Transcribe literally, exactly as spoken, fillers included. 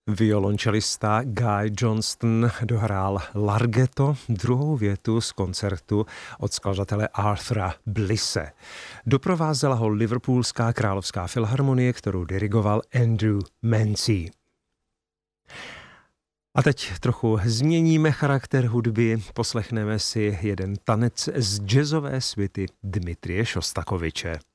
Violončelista Guy Johnston dohrál Larghetto, druhou větu z koncertu od skladatele Arthura Blisse. Doprovázela ho Liverpoolská královská filharmonie, kterou dirigoval Andrew Mancy. A teď trochu změníme charakter hudby, poslechneme si jeden tanec z jazzové svity Dmitrije Šostakoviče.